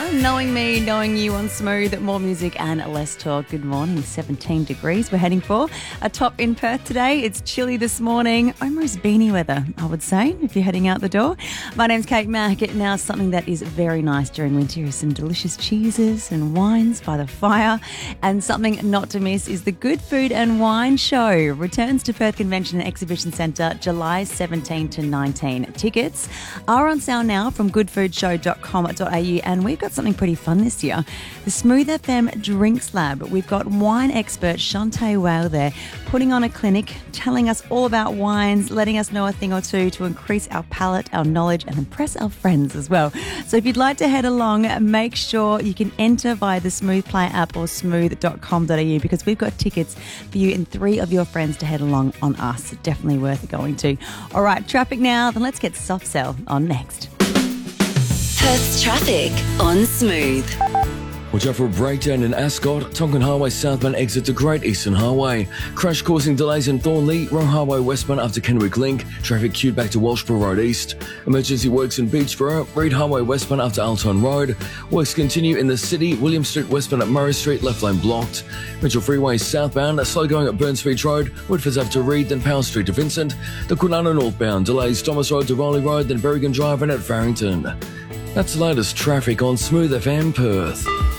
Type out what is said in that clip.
Knowing me, knowing you on Smooth, more music and less talk. Good morning, 17 degrees we're heading for. A top in Perth today. It's chilly this morning, almost beanie weather, I would say, if you're heading out the door. My name's Kate Mack. Now, something that is very nice during winter is some delicious cheeses and wines by the fire. And something not to miss is the Good Food and Wine Show. Returns to Perth Convention and Exhibition Centre July 17 to 19. Tickets are on sale now from goodfoodshow.com.au, and we've got something pretty fun this year. The Smooth FM Drinks Lab. We've got wine expert Shantae Whale there putting on a clinic, telling us all about wines, letting us know a thing or two to increase our palate, our knowledge, and impress our friends as well. So if you'd like to head along, make sure you can enter via the Smooth Player app or smooth.com.au, because we've got tickets for you and 3 of your friends to head along on us. Definitely worth going to. All right, traffic now. Then let's get Soft Cell on next. Perth's traffic on Smooth. Watch out for a breakdown in Ascot. Tonkin Highway southbound exit to Great Eastern Highway. Crash causing delays in Thornley. Wrong Highway westbound after Kenwick Link. Traffic queued back to Walshborough Road East. Emergency works in Beachborough. Reed Highway westbound after Alton Road. Works continue in the city. William Street westbound at Murray Street. Left lane blocked. Mitchell Freeway southbound. Slow going at Burns Beach Road. Woodford's after Reed, then Powell Street to Vincent. The Kwinana northbound. Delays Thomas Road to Rowley Road, then Berrigan Drive and at Farrington. That's the latest traffic on Smooth FM Perth.